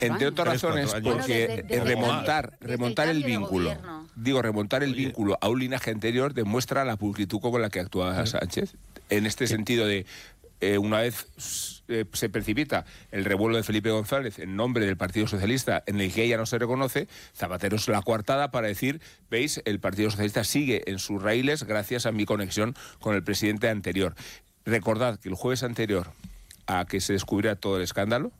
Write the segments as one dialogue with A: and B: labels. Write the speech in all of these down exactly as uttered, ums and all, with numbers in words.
A: Entre otras
B: Tres,
A: razones,
B: cuatro años.
A: porque
C: Bueno, desde- desde
A: remontar,
C: el cambio-
A: remontar
C: desde
A: el
C: el cambio de
A: vínculo,
C: gobierno.
A: digo, remontar el
B: Oye.
A: vínculo a un linaje anterior demuestra la pulcritud con la que actuaba Sánchez. En este sentido de, eh, una vez eh, se precipita el revuelo de Felipe González en nombre del Partido Socialista, en el que ella no se reconoce, Zapatero es la coartada para decir, veis, el Partido Socialista sigue en sus raíles gracias a mi conexión con el presidente anterior. Recordad que el jueves anterior a que se descubriera todo el escándalo,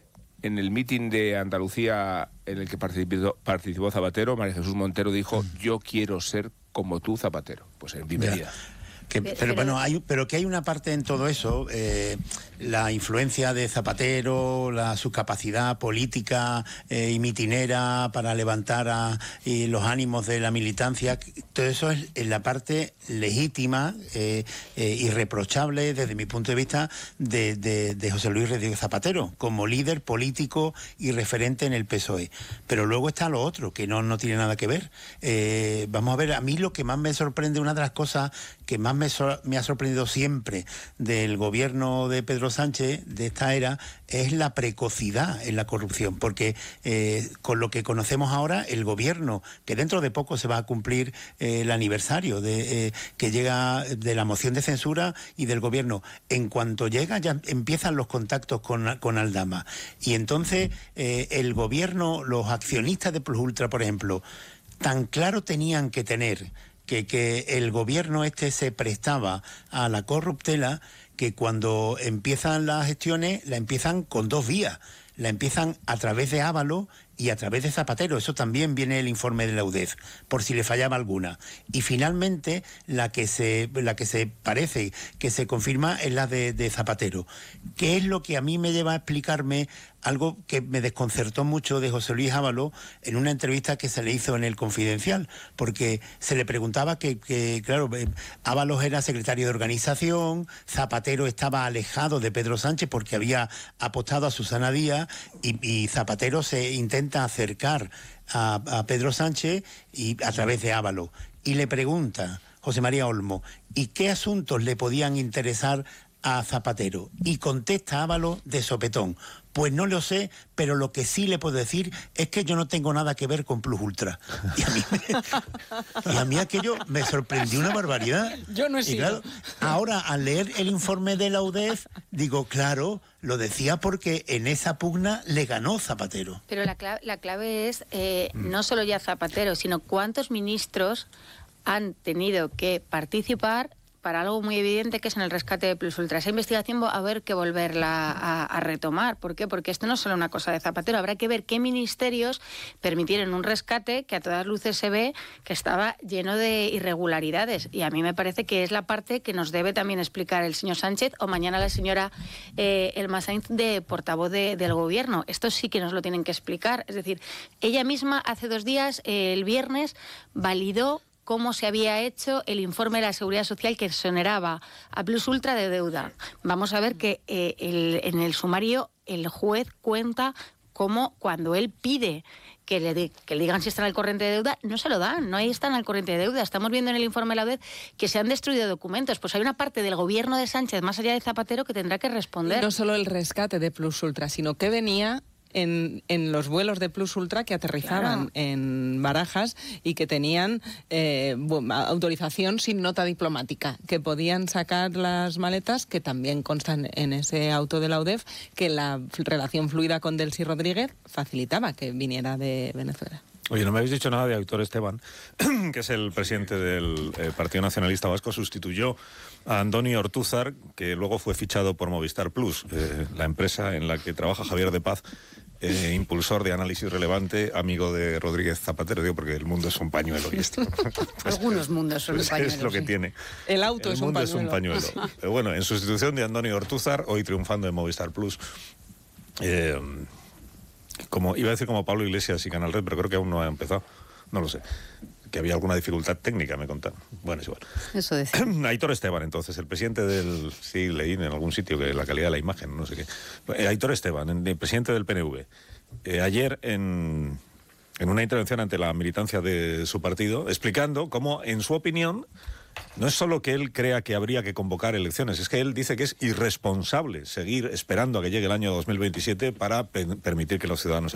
A: en el mitin de Andalucía en el que participó, participó Zapatero, María Jesús Montero dijo, yo quiero ser como tú, Zapatero. Pues en bienvenida.
D: Que,
C: Pero-
D: pero,
C: pero-
D: bueno, hay, pero que hay una parte en todo eso, eh, la influencia de Zapatero, la, su capacidad política eh, y mitinera para levantar a, y los ánimos de la militancia, todo eso es en la parte legítima, eh, eh, irreprochable desde mi punto de vista de, de, de José Luis Rodríguez Zapatero, como líder político y referente en el P S O E. Pero luego está lo otro, que no, no tiene nada que ver. Eh, vamos a ver, a mí lo que más me sorprende, una de las cosas que más me, so- me ha sorprendido siempre del gobierno de Pedro Sánchez, de esta era, es la precocidad en la corrupción, porque eh, con lo que conocemos ahora, el gobierno, que dentro de poco se va a cumplir eh, el aniversario de eh, que llega de la moción de censura y del gobierno, en cuanto llega ya empiezan los contactos con, con Aldama, y entonces eh, el gobierno, los accionistas de Plus Ultra, por ejemplo, tan claro tenían que tener que, que el gobierno este se prestaba a la corruptela, que cuando empiezan las gestiones, la empiezan con dos vías. La empiezan a través de Ábalos y a través de Zapatero. Eso también viene el informe de la U D E F, por si le fallaba alguna. Y finalmente, la que se, la que se parece que se confirma es la de, de Zapatero. ¿Qué es lo que a mí me lleva a explicarme algo que me desconcertó mucho de José Luis Ábalos en una entrevista que se le hizo en El Confidencial? Porque se le preguntaba que, que claro, eh, Ábalos era secretario de organización, Zapatero estaba alejado de Pedro Sánchez porque había apostado a Susana Díaz, y, y Zapatero se intenta acercar a, a Pedro Sánchez y a través de Ábalos. Y le pregunta José María Olmo, ¿y qué asuntos le podían interesar a Zapatero? Y contesta Ábalos de sopetón, pues no lo sé, pero lo que sí le puedo decir es que yo no tengo nada que ver con Plus Ultra. Y a mí, me, y a mí aquello me sorprendió una barbaridad.
E: Yo no he
D: y
E: sido.
D: claro, ahora, al leer el informe de la U D E F, digo, claro, lo decía porque en esa pugna le ganó Zapatero.
C: Pero la clave, la clave es eh, no solo ya Zapatero, sino cuántos ministros han tenido que participar para algo muy evidente que es en el rescate de Plus Ultra. Esa investigación va a haber que volverla a, a retomar. ¿Por qué? Porque esto no es solo una cosa de Zapatero. Habrá que ver qué ministerios permitieron un rescate que a todas luces se ve que estaba lleno de irregularidades. Y a mí me parece que es la parte que nos debe también explicar el señor Sánchez o mañana la señora eh, Elma Sainz, de portavoz de, del Gobierno. Esto sí que nos lo tienen que explicar. Es decir, ella misma hace dos días, eh, el viernes, validó cómo se había hecho el informe de la Seguridad Social que exoneraba a Plus Ultra de deuda. Vamos a ver que eh, el, en el sumario el juez cuenta cómo cuando él pide que le, de, que le digan si están al corriente de deuda, no se lo dan, no ahí están al corriente de deuda. Estamos viendo en el informe de la U D E F que se han destruido documentos. Pues hay una parte del gobierno de Sánchez, más allá de Zapatero, que tendrá que responder.
E: No solo el rescate de Plus Ultra, sino que venía En, en los vuelos de Plus Ultra que aterrizaban
C: Claro.
E: en Barajas y que tenían eh, bueno, autorización sin nota diplomática, que podían sacar las maletas, que también constan en ese auto de la U D E F, que la relación fluida con Delcy Rodríguez facilitaba que viniera de Venezuela.
B: Oye, no me habéis dicho nada de Aitor Esteban, que es el presidente del eh, Partido Nacionalista Vasco, sustituyó a Andoni Ortúzar, que luego fue fichado por Movistar Plus, eh, la empresa en la que trabaja Javier de Paz, eh, impulsor de análisis relevante, amigo de Rodríguez Zapatero, digo, porque el mundo es un pañuelo y esto. Pues,
C: Algunos mundos son
B: pues
C: pañuelos.
B: es lo que
C: sí.
B: tiene.
E: El auto
B: el
E: es un
B: mundo
E: pañuelo.
B: es un pañuelo. Pero bueno, en sustitución de Andoni Ortúzar, hoy triunfando en Movistar Plus, eh, como iba a decir como Pablo Iglesias y Canal Red, pero creo que aún no ha empezado, no lo sé, que había alguna dificultad técnica, me contaron. Bueno, es igual.
C: Eso decía.
B: Aitor Esteban, entonces, el presidente del... Sí, leí en algún sitio que la calidad de la imagen, no sé qué. Eh, Aitor Esteban, el presidente del P N V, eh, ayer en, en una intervención ante la militancia de su partido, explicando cómo, en su opinión, no es solo que él crea que habría que convocar elecciones, es que él dice que es irresponsable seguir esperando a que llegue el año dos mil veintisiete para pe- permitir que los ciudadanos se